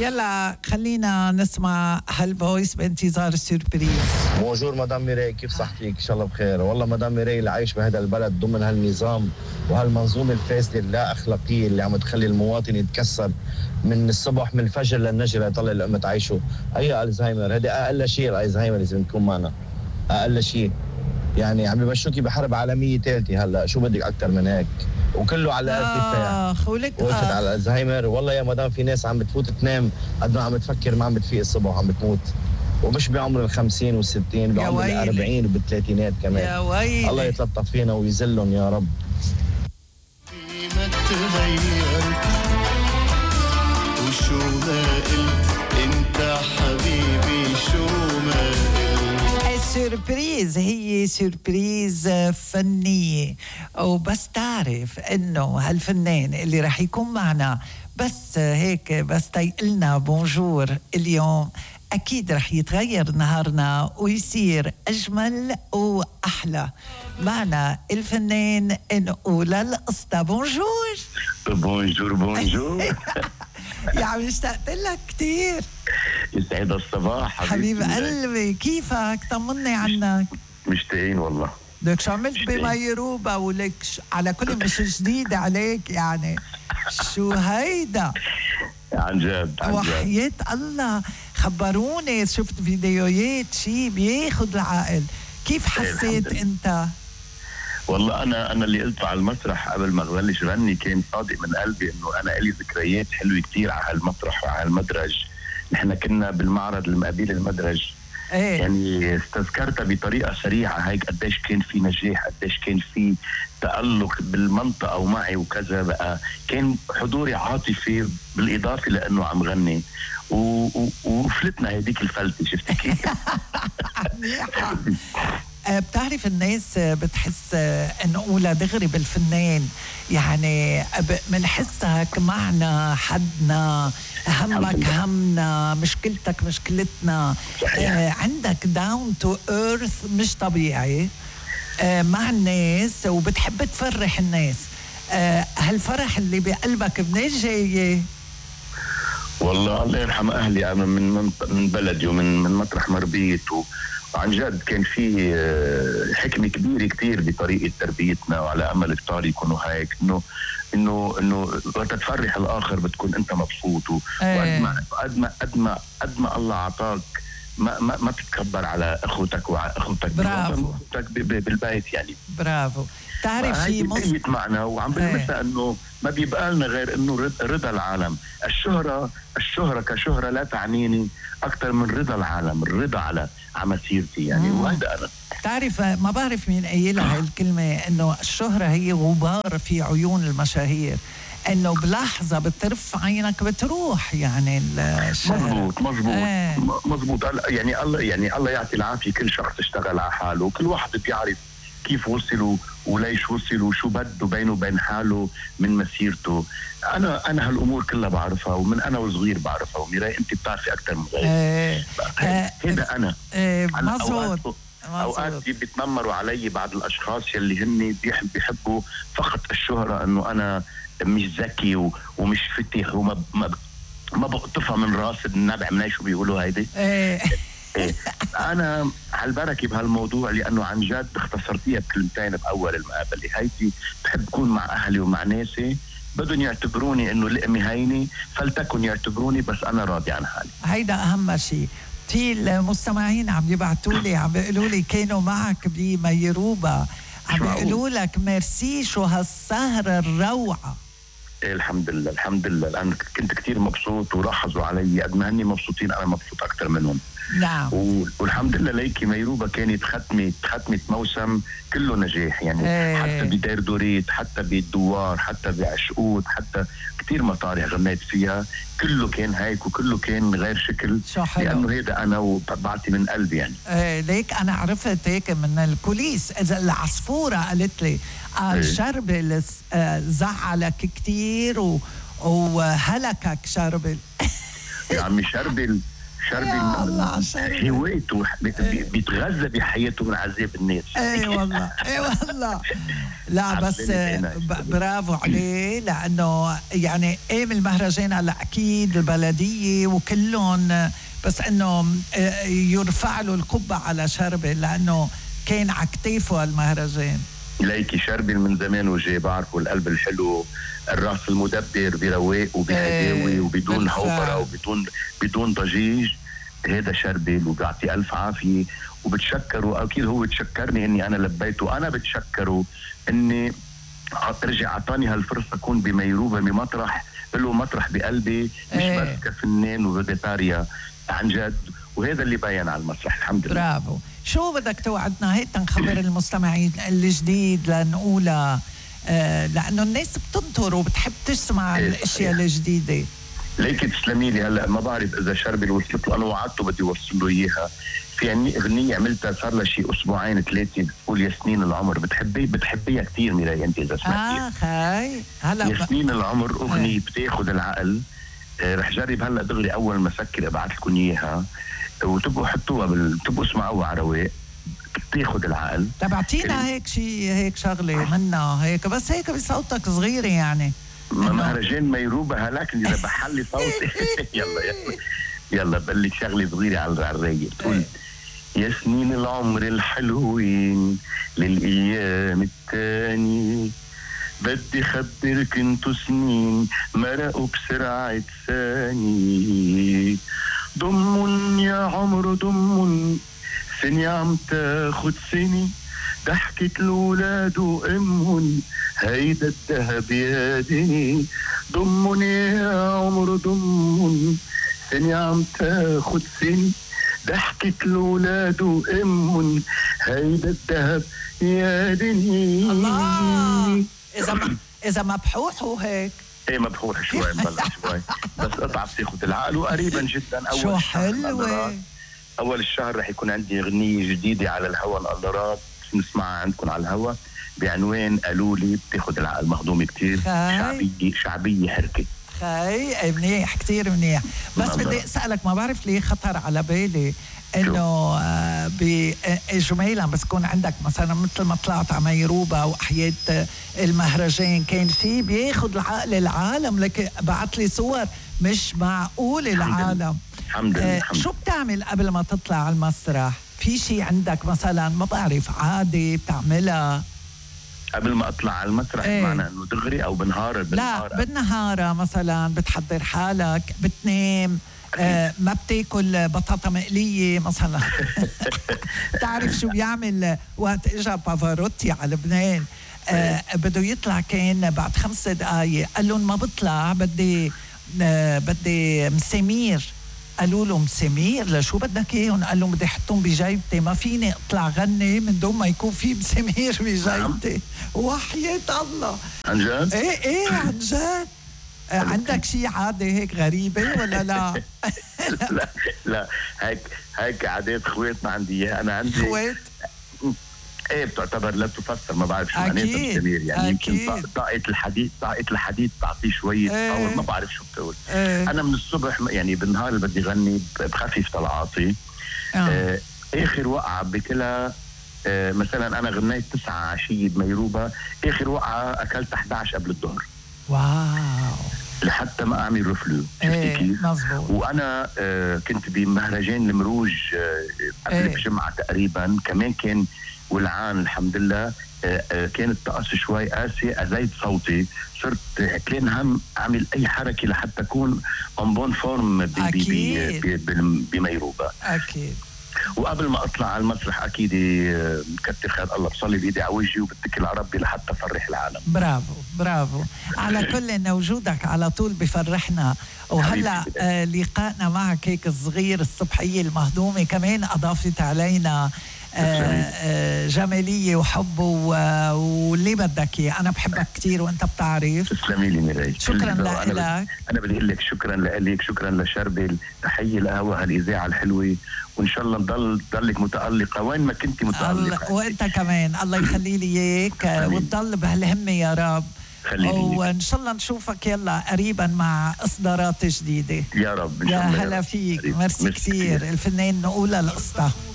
يلا خلينا نسمع هالفويس بانتظار السوربريز. بونجور مدام ميري، كيف صحتك؟ ان شاء الله بخير. والله مدام ميري، اللي عايش بهذا البلد ضمن هالنظام وهالمنظومه الفاسده اللا اخلاقيه اللي عم تخلي المواطن يتكسر من الصبح من الفجر للنجر يطلع الام تعيشه. اي الزهايمر، هذا اقل شيء. الزهايمر لازم تكون معنا اقل شيء. يعني عم يمشوكي بحرب عالميه ثالثه. هلا شو بدك اكثر من هيك؟ وكله على ارتفاع. خولك وقفت على الزهايمر. والله يا مدام في ناس عم بتفوت تنام قد ما عم تفكر، ما عم بتفيق الصبح وعم بتموت، ومش بعمر 50 و60، بعمر 40 وبالثلاثينات كمان. يا ويلي، الله يتلطف فينا ويذلهم يا رب. ما تغيرت وشو ما قلت انت حبيبي، شو ما قلت. السوربريز هي سوربريز فنية، وبس تعرف انه هالفنان اللي رح يكون معنا بس هيك بس تيقلنا بونجور اليوم، أكيد رح يتغير نهارنا ويصير أجمل وأحلى. معنا الفنان نقول القصة. بونجور. بونجور بونجور. يا عم اشتقت لك كتير. يسعد الصباح حبيب قلبي، كيفك؟ طمني عنك. مشتاقين والله. لك شو عملت بميروبا؟ ولك على كل مش جديد عليك يعني. شو هيدا؟ عن جد عن جد. وحياة الله خبروني، شفت فيديوهات شي بياخد العقل. كيف حسيت انت؟ والله انا اللي قلته على المسرح قبل ما بلش غني كان صادق من قلبي، انه انا لي ذكريات حلوه كتير على هالمسرح وعلى المدرج. نحن كنا بالمعرض المقابل المدرج. ايه. يعني استذكرتها بطريقه سريعه هيك، قديش كان في نجاح، قديش كان في تألق بالمنطقه ومعي وكذا. بقى كان حضوري عاطفي بالاضافه لانه عم غني وفلتنا هذيك الفلتة. شفت كيف؟ بتعرف الناس بتحس نقولها دغري بالفنان، يعني منحسك معنا، حدنا، همك همنا، مشكلتك مشكلتنا. عندك داون تو ايرث مش طبيعي مع الناس، وبتحب تفرح الناس. هالفرح اللي بقلبك منين جاي؟ والله الله يرحم اهلي، انا من بلدي ومن مطرح ما ربيت، وعن جد كان في حكمه كبيره كتير بطريقه تربيتنا، وعلى امل كتار يكونوا هيك، انه وقت تفرح الاخر بتكون انت مبسوط. وقد ما الله عطاك ما تتكبر على اخوتك واخوتك بالبيت يعني. برافو. تعرف في مصر معنا وعم بنمسها انه ما بيبقى لنا غير انه رضا العالم. الشهرة كشهرة لا تعنيني اكثر من رضا العالم، الرضا على مسيرتي يعني. وهذا انا تعرف ما بعرف مين قايلها هالكلمة، انه الشهرة هي غبار في عيون المشاهير، انه بلحظة بترفع عينك بتروح يعني الشهرة. مزبوط. يعني الله يعطي العافية كل شخص اشتغل على حاله، وكل واحد بيعرف كيف وصلوا وليش وصلوا وشو بده بينه وبين حاله من مسيرته. انا هالامور كلها بعرفها، ومن انا وصغير بعرفها. وميراي انت بتعرفي اكثر من غيري. هذا انا. اوقات بيتنمروا علي بعض الاشخاص يلي هن بيحبوا فقط الشهرة، انه انا مش ذكي ومش فتح وما بقطفها من راس النبع. من شو بيقولوا هيدي؟ أنا على البركة بهالموضوع، لأنه عن جد اختصرتيها بكلمتين بأول المقابلة. هيدي بحب أكون مع أهلي ومع ناسي، بدهم يعتبروني إنه لقمي هيني فلتكن يعتبروني، بس أنا راضي عن حالي. هيدا أهم شيء. في المستمعين عم يبعتوا لي، عم بيقولوا لي كانوا معك بميروبا، عم بيقولوا لك ميرسي، شو هالسهرة الروعة. الحمد لله الحمد لله. أنا كنت كتير مبسوط، ولاحظوا علي قد ما هني مبسوطين أنا مبسوط أكتر منهم. نعم. والحمد لله ليكي ميروبا كانت ختمة موسم كله نجاح يعني. حتى بدير دوريت، حتى بالدوار، حتى بعشقوت، حتى كتير مطارح غنيت فيها، كله كان هيك وكله كان غير شكل. لأنه هيدا أنا وطبعتي من قلبي يعني. ليك أنا عرفت هيك من الكوليس، إذا العصفورة قالت لي شربل زعلك كتير وهلكك شربل. يا عمي يا الله على شربل. هوايته بيتغذى بحياته من عذاب الناس. اي والله اي والله. لا بس برافو عليه، لانه يعني قام المهرجان هلا اكيد البلديه وكلهم، بس انه يرفع له القبه على شربل لانه كان على كتافه المهرجان. ليكي شربل من زمان وجاي بعرفه، القلب الحلو، الراس المدبر برواق وبهداوي وبدون هوبره وبدون ضجيج. هذا شربل وبيعطي ألف عافية وبتشكره. أكيد هو بتشكرني إني أنا لبيته، أنا بتشكره إني رجع أعطاني هالفرصة أكون بميروبة بمطرح له مطرح بقلبي، مش بس كفنان وفيجيتاريا عن جد. وهذا اللي بين على المسرح الحمد لله. برافو. شو بدك توعدنا هيك تنخبر المستمعين الجديد لنقولها، لأنه الناس بتنطر وبتحب تسمع الأشياء الجديدة. ليكي تسلمي لي. هلا ما بعرف اذا شربل وصلت له، انا وعدته بدي اوصل له اياها. في اغنيه عملتها صار لها شيء اسبوعين 3 بتقول يا سنين العمر. بتحبيها كثير ميراي انت اذا سمعتيها. خاي هلا يا سنين العمر اغنيه بتاخذ العقل. رح جرب هلا دغري اول ما اسكر ابعث لكم اياها وتبقوا حطوها تبقوا اسمعوها على رواق. بتاخذ العقل. تبعتينا هيك شيء هيك شغله منا هيك بس هيك بصوتك صغيره يعني. مهرجان ميروبة هلاك اللي بحلي صوتي. يلا بلك شغلة صغيرة على الرايق. تقول يا سنين العمر الحلوين للأيام التاني، بدي خبرك انتو سنين مرقوا بسرعة ثاني. ضمن يا عمر ضمن، سنة عم تاخد سنة، ضحكة الولاد وامهن هيدا الذهب يا دني. ضمن يا عمر ضمن، سنة عم تاخد سنة، ضحكة الولاد وامهن هيدا الذهب يا دني. الله. اذا مبحوح وهيك. ايه مبحوح شوي مبلش شوي بس قطعة بتاخد العقل. وقريبا جدا شو حلوة. اول الشهر رح يكون عندي اغنية جديدة على الهوا القدرات نسمعها عندكم على الهوا بعنوان قالوا لي بتاخد العقل. مخدومة كتير شعبية حركة. خاي منيح كتير منيح. بس بدي اسألك، ما بعرف ليه خطر على بالي انه بجميلة بس يكون عندك مثلا مثل ما طلعت على ميروبة واحياء المهرجان كان في بياخد العقل العالم. لك بعت لي صور مش معقول العالم. الحمد لله. شو بتعمل قبل ما تطلع على المسرح؟ في شيء عندك مثلا ما بعرف عادة بتعملها قبل ما اطلع على المسرح؟ معنى انه دغري او بالنهار؟ لا بالنهار مثلا بتحضر حالك بتنام ما بتاكل بطاطا مقلية مثلا. تعرف شو بيعمل وقت اجا بافاروتي على لبنان بده يطلع كان بعد 5 دقايق قال لهم ما بطلع بدي مسامير. قالوا له مسامير لشو بدك اياهم؟ قال لهم بدي احطهم بجيبتي، ما فيني اطلع غني من دون ما يكون في مسامير بجيبتي. وحياة الله. عن جد؟ ايه عن جد. عندك شيء عادة هيك غريبة ولا لا؟ لا هيك عادات خواتنا عندي اياها. انا عندي خوات؟ ايه بتعتبر لا تفسر. ما بعرف شو معناتها بالكبير يعني. يمكن طاقة الحديد تعطيه شوية باور. ما بعرف شو بتقول. انا من الصبح يعني بالنهار اللي بدي غني بخفف طلعاتي. اخر وقعة بكلها مثلا انا غنيت 9 عشية بميروبة، اخر وقعة اكلت 11 قبل الظهر. واو. لحتى ما اعمل رفلو. شفتي كيف؟ مظبوط. وانا كنت بمهرجان المروج قبل بجمعة تقريبا كمان كان ولعان الحمد لله. كانت الطقس شوي قاسي، أزيد صوتي، صرت كان هم أعمل أي حركة لحتى أكون on bon form بميروبة. أكيد. وقبل ما أطلع على المسرح أكيد كتر خير الله بصلي بإيدي على وجهي وبتكل على ربي لحتى أفرح العالم. برافو. على كل إن وجودك على طول بفرحنا. وهلا لقائنا معك هيك الصغير الصبحية المهضومة كمان أضافت علينا جمالية وحب واللي بدك اياه. انا بحبك كتير وانت بتعرف. تسلمي لي ميراي. شكرا لك. انا بدي اقول لك شكرا لك، شكرا لشربل، تحية لهوا هالاذاعة الحلوة، وان شاء الله تضلك متألقة وين ما كنتي متألقة. وانت كمان الله يخلي لي اياك وتضل بهالهمة يا رب. خليني وان شاء الله نشوفك يلا قريبا مع اصدارات جديده. يا رب ان يا شاء الله. هلا فيك، ميرسي كثير الفنان نقول القصه.